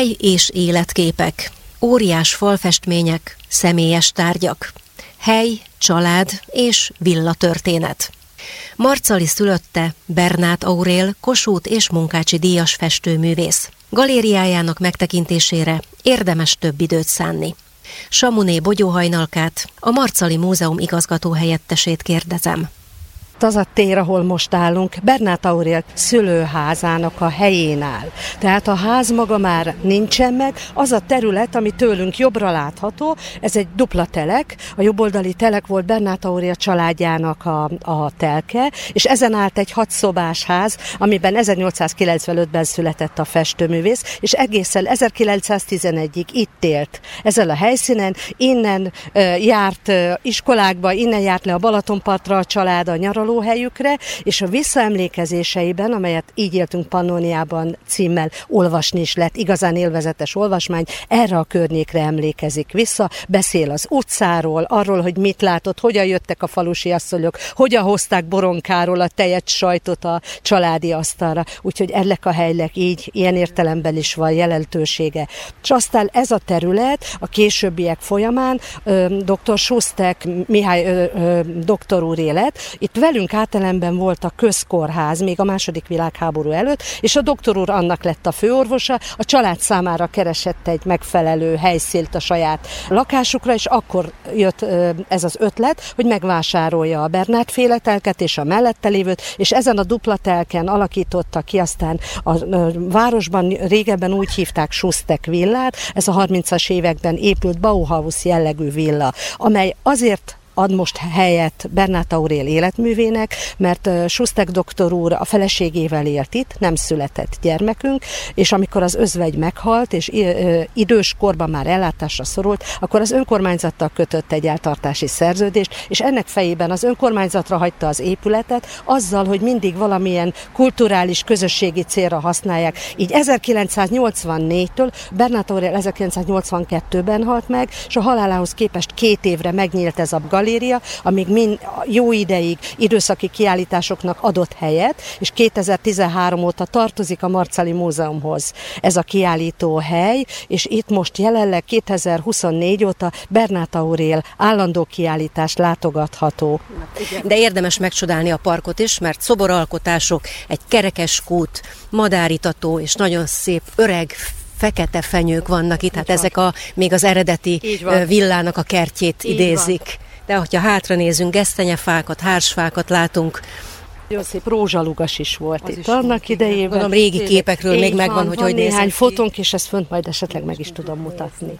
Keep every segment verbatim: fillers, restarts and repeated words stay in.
Táj és életképek, óriás falfestmények, személyes tárgyak, hely, család és villatörténet. Marcali szülötte Bernát Aurél Kossuth és Munkácsi díjas festőművész. Galériájának megtekintésére érdemes több időt szánni. Samuné Bogyóhajnalkát, a Marcali Múzeum igazgatóhelyettesét kérdezem. Az a tér, ahol most állunk, Bernát Aurél szülőházának a helyén áll. Tehát a ház maga már nincsen meg, az a terület, ami tőlünk jobbra látható, ez egy dupla telek, a jobboldali telek volt Bernát Aurél családjának a, a telke, és ezen állt egy hatszobás ház, amiben ezernyolcszázkilencvenötben született a festőművész, és egészen ezerkilencszáztizenegyig itt élt ezen a helyszínen, innen e, járt e, iskolákba, innen járt le a Balatonpartra a család a nyaraló helyükre, és a visszaemlékezéseiben, amelyet Így éltünk Pannóniában címmel olvasni is lett, igazán élvezetes olvasmány, erre a környékre emlékezik vissza, beszél az utcáról, arról, hogy mit látott, hogyan jöttek a falusi asszonyok, hogyan hozták boronkáról a tejet, sajtot a családi asztalra, úgyhogy ennek a helynek így, ilyen értelemben is van jelentősége. És aztán ez a terület a későbbiek folyamán dr. Sustek Mihály ö, ö, doktor úr élet, itt velünk átelemben volt a közkórház még a második világháború előtt, és a doktor úr annak lett a főorvosa, a család számára keresett egy megfelelő helyszínt a saját lakásukra, és akkor jött ez az ötlet, hogy megvásárolja a Bernát féle telket és a mellette lévőt, és ezen a dupla telken alakította ki aztán a városban, régebben úgy hívták Sustek villát, ez a harmincas években épült Bauhaus jellegű villa, amely azért ad most helyet Bernát Aurél életművének, mert Sustek doktor úr a feleségével élt itt, nem született gyermekünk, és amikor az özvegy meghalt, és idős korban már ellátásra szorult, akkor az önkormányzattal kötött egy eltartási szerződést, és ennek fejében az önkormányzatra hagyta az épületet, azzal, hogy mindig valamilyen kulturális, közösségi célra használják. Így ezerkilencszáznyolcvannégytől Bernát Aurél ezerkilencszáznyolcvankettőben halt meg, és a halálához képest két évre megnyílt ez a galéria, amíg mind jó ideig időszaki kiállításoknak adott helyet, és kétezer-tizenhárom óta tartozik a Marcali Múzeumhoz ez a kiállító hely, és itt most jelenleg kétezer-huszonnégy óta Bernát Aurél állandó kiállítás látogatható. De érdemes megcsodálni a parkot is, mert szoboralkotások, egy kerekes kút, madáritató és nagyon szép öreg fekete fenyők vannak itt, hát ezek a, még az eredeti villának a kertjét így idézik. Van. De hogyha hátra nézünk, gesztenyefákat, hársfákat látunk. Nagyon szép rózsalugas is volt az itt is annak idejében. Gondolom, régi képekről még megvan, van, hogy van hogy nézett néhány ki. fotónk, és ezt fönt majd esetleg meg is tudom mutatni.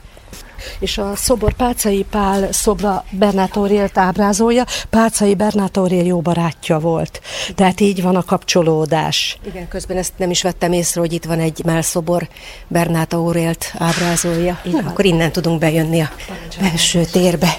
És a szobor Páczai Pál szobra Bernát Aurélt ábrázolja. Páczai Bernát Aurél jó barátja volt. Tehát így van a kapcsolódás. Igen, közben ezt nem is vettem észre, hogy itt van egy mellszobor, Bernát Aurélt ábrázolja. Na, akkor innen tudunk bejönni a belső térbe.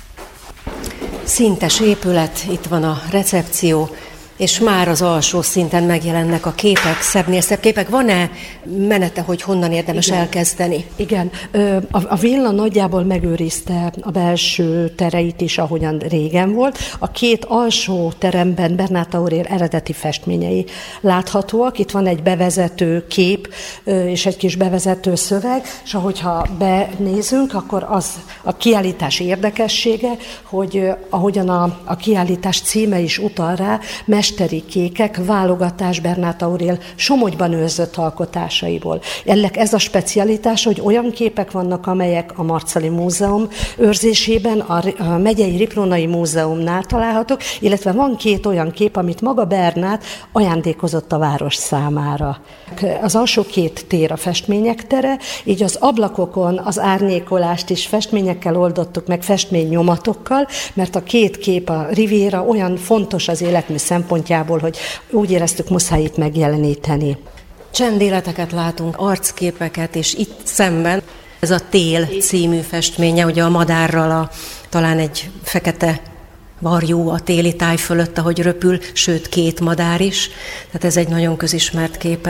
Szintes épület, itt van a recepció, és már az alsó szinten megjelennek a képek, szebbnél szebb képek. Van-e menete, hogy honnan érdemes Igen. elkezdeni? Igen. A, a villa nagyjából megőrizte a belső tereit is, ahogyan régen volt. A két alsó teremben Bernát Aurél eredeti festményei láthatóak. Itt van egy bevezető kép és egy kis bevezető szöveg, és ahogyha benézünk, akkor az a kiállítás érdekessége, hogy ahogyan a, a kiállítás címe is utal rá, mesteri kékek, válogatás Bernát Aurél Somogyban őrzött alkotásaiból. Ennek ez a specialitás, hogy olyan képek vannak, amelyek a Marcali Múzeum őrzésében, a Megyei Riprónai Múzeumnál találhatók, illetve van két olyan kép, amit maga Bernát ajándékozott a város számára. Az alsó két tér a festmények tere, így az ablakokon az árnyékolást is festményekkel oldottuk meg, festménynyomatokkal, mert a két kép, a Riviera olyan fontos az életmű szempontjából, hogy úgy éreztük, muszáj itt megjeleníteni. Csendéleteket látunk, arcképeket, és itt szemben ez a Tél című festménye, ugye a madárral, a, talán egy fekete varjú a téli táj fölött, ahogy röpül, sőt két madár is, tehát ez egy nagyon közismert képe.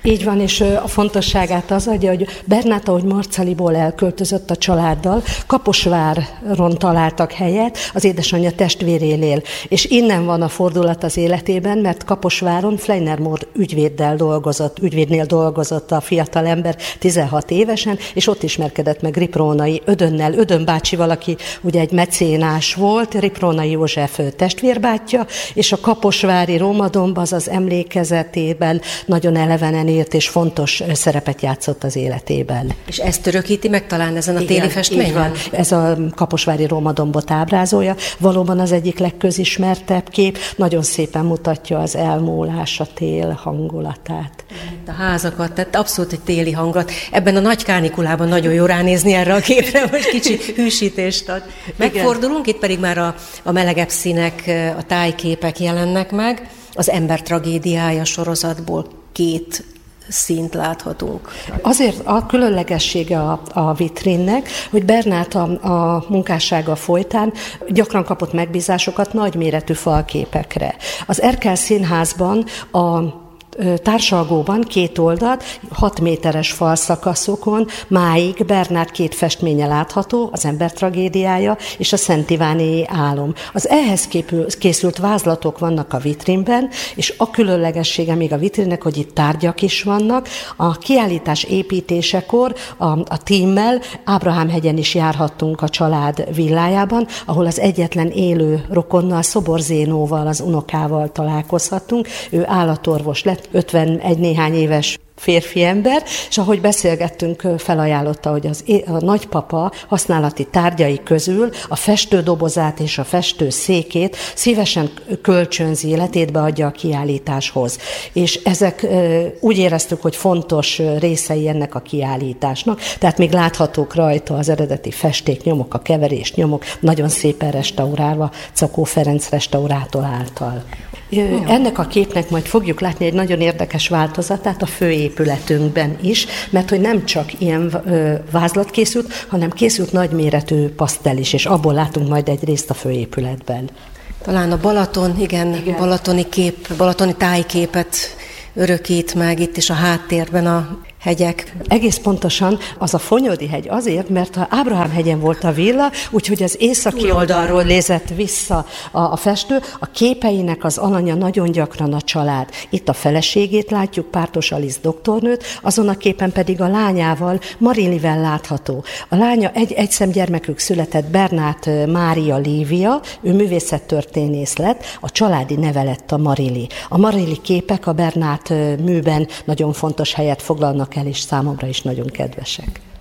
Így van, és a fontosságát az adja, hogy Bernáta, hogy Marcaliból elköltözött a családdal, Kaposváron találtak helyet, az édesanyja testvérénél, és innen van a fordulat az életében, mert Kaposváron Fleinermór ügyvéddel dolgozott, ügyvédnél dolgozott a fiatalember tizenhat évesen, és ott ismerkedett meg Riprónai Ödönnel. Ödön bácsi valaki, ugye egy mecénás volt, Riprónai József testvérbátyja, és a kaposvári Rómadomb az az emlékezetében nagyon elevenen élt, és fontos szerepet játszott az életében. És ezt örökíti meg talán ezen a téli Igen, festményen? Ez a kaposvári Rómadombot ábrázolja. Valóban az egyik legközismertebb kép, nagyon szépen mutatja az elmúlás, a tél hangulatát. Itt a házakat, tehát abszolút egy téli hangulat. Ebben a nagy kánikulában nagyon jó ránézni erre a képre, most kicsi hűsítést ad. Megfordulunk, itt pedig már a, a melegebb színek, a tájképek jelennek meg. Az Ember tragédiája sorozatból két színt láthatunk. Azért a különlegessége a, a vitrinnek, hogy Bernáta a, a munkássága folytán gyakran kapott megbízásokat nagyméretű falképekre. Az Erkel Színházban a társalgóban két oldalt, hat méteres falszakaszokon máig Bernát két festménye látható, az Ember tragédiája és a Szent Ivánéi álom. Az ehhez képül, készült vázlatok vannak a vitrínben, és a különlegessége még a vitrinnek, hogy itt tárgyak is vannak. A kiállítás építésekor a, a tímmel Ábrahám-hegyen is járhattunk a család villájában, ahol az egyetlen élő rokonnal, Szoborzénóval, az unokával találkozhattunk. Ő állatorvos lett, ötvenegy néhány éves férfi ember, és ahogy beszélgettünk, felajánlotta, hogy az a nagypapa használati tárgyai közül a festődobozát és a festőszékét szívesen kölcsönzi, letétbe adja a kiállításhoz. És ezek úgy éreztük, hogy fontos részei ennek a kiállításnak, tehát még láthatók rajta az eredeti festéknyomok, a keverés nyomok, nagyon szépen restaurálva Czakó Ferenc restaurátor által. Ja. Ennek a képnek majd fogjuk látni egy nagyon érdekes változatát a főépületünkben is, mert hogy nem csak ilyen ö, vázlat készült, hanem készült nagyméretű pasztel is, és abból látunk majd egy részt a főépületben. Talán a Balaton, igen, igen. balatoni kép, balatoni tájképet örökít meg itt is a háttérben a hegyek. Egész pontosan az a Fonyódi hegy azért, mert a Ábrahám-hegyen volt a villa, úgyhogy az északi oldalról nézett vissza a, a festő. A képeinek az alanya nagyon gyakran a család. Itt a feleségét látjuk, Pártos Alisz doktornőt, azon a képen pedig a lányával, Marilivel látható. A lánya egy egyszemgyermekük született, Bernát Mária Lívia, ő művészettörténész lett, a családi neve lett a Marili. A Marili képek a Bernát műben nagyon fontos helyet foglalnak el, és számomra is nagyon kedvesek.